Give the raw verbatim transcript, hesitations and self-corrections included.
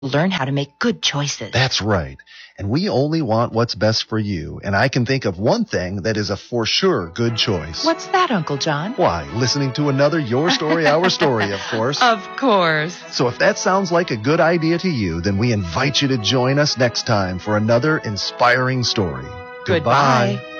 learn how to make good choices. That's right. And we only want what's best for you. And I can think of one thing that is a for sure good choice. What's that, Uncle John? Why, listening to another Your Story, Our Story, of course. Of course. So if that sounds like a good idea to you, then we invite you to join us next time for another inspiring story. Goodbye. Goodbye.